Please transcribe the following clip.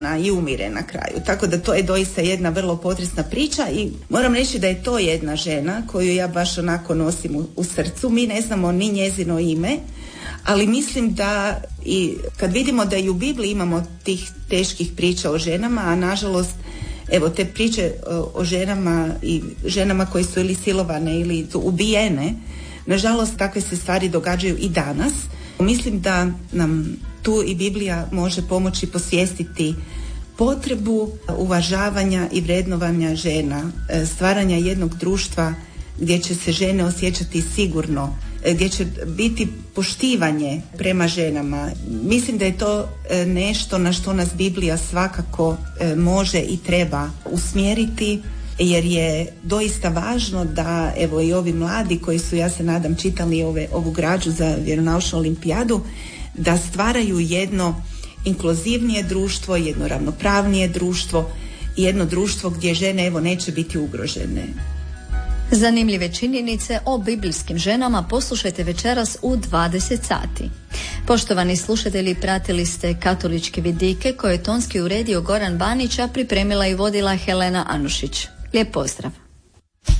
i umire na kraju. Tako da to je doista jedna vrlo potresna priča i moram reći da je to jedna žena koju ja baš onako nosim u srcu. Mi ne znamo ni njezino ime, ali mislim da i kad vidimo da i u Bibliji imamo tih teških priča o ženama, a nažalost evo te priče o ženama i ženama koje su ili silovane ili su ubijene, nažalost takve se stvari događaju i danas. Mislim da nam tu i Biblija može pomoći posvijestiti potrebu uvažavanja i vrednovanja žena, stvaranja jednog društva gdje će se žene osjećati sigurno, gdje će biti poštivanje prema ženama. Mislim da je to nešto na što nas Biblija svakako može i treba usmjeriti, jer je doista važno da evo i ovi mladi koji su, ja se nadam, čitali ovu građu za vjeronaučnu olimpijadu, da stvaraju jedno inkluzivnije društvo, jedno ravnopravnije društvo i jedno društvo gdje žene evo neće biti ugrožene. Zanimljive činjenice o biblijskim ženama poslušajte večeras u 20 sati. Poštovani slušatelji, pratili ste Katoličke vidike koje je tonski uredio Goran Banić, a pripremila i vodila Helena Anušić. Lijep pozdrav!